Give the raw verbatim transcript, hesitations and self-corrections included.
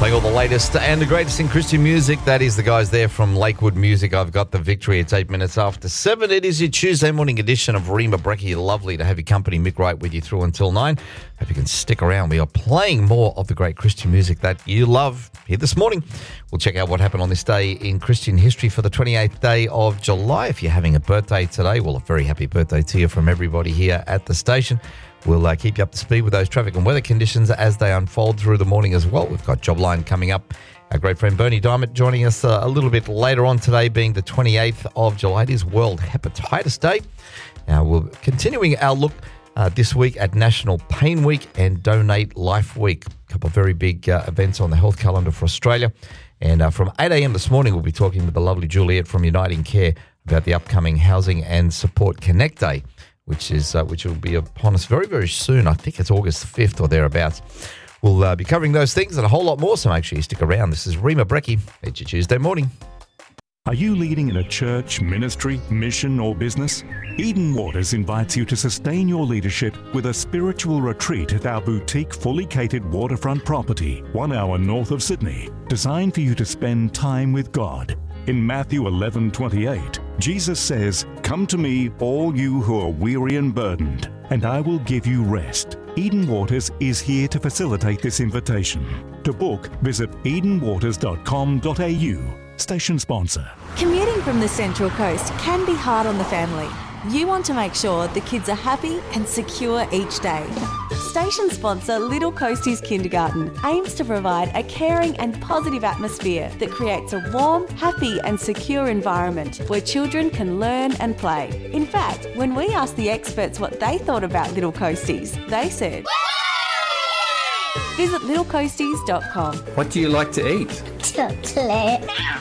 Playing all the latest and the greatest in Christian music. That is the guys there from Lakewood Music. I've got the victory. It's eight minutes after seven. It is your Tuesday morning edition of Rima Brecky. Lovely to have your company. Mick Wright with you through until nine. Hope you can stick around. We are playing more of the great Christian music that you love here this morning. We'll check out what happened on this day in Christian history for the twenty-eighth day of July. If you're having a birthday today, well, a very happy birthday to you from everybody here at the station. We'll uh, keep you up to speed with those traffic and weather conditions as they unfold through the morning as well. We've got Jobline coming up. Our great friend Bernie Diamond joining us uh, a little bit later on today, being the twenty-eighth of July. It is World Hepatitis Day. Now, we're continuing our look uh, this week at National Pain Week and Donate Life Week. A couple of very big uh, events on the health calendar for Australia. And uh, from eight a.m. this morning, we'll be talking with the lovely Juliet from Uniting Care about the upcoming Housing and Support Connect Day, which is uh, which will be upon us very, very soon. I think it's August fifth or thereabouts. We'll uh, be covering those things and a whole lot more, so make sure you stick around. This is Rima Brecky. It's your Tuesday morning. Are you leading in a church, ministry, mission, or business? Eden Waters invites you to sustain your leadership with a spiritual retreat at our boutique, fully catered waterfront property, one hour north of Sydney, designed for you to spend time with God. In Matthew eleven twenty-eight, Jesus says, "Come to me, all you who are weary and burdened, and I will give you rest." Eden Waters is here to facilitate this invitation. To book, visit eden waters dot com dot a u. Station sponsor. Commuting from the Central Coast can be hard on the family. You want to make sure the kids are happy and secure each day. Station sponsor Little Coasties Kindergarten aims to provide a caring and positive atmosphere that creates a warm, happy and secure environment where children can learn and play. In fact, when we asked the experts what they thought about Little Coasties, they said, visit little coasties dot com. What do you like to eat? Chocolate.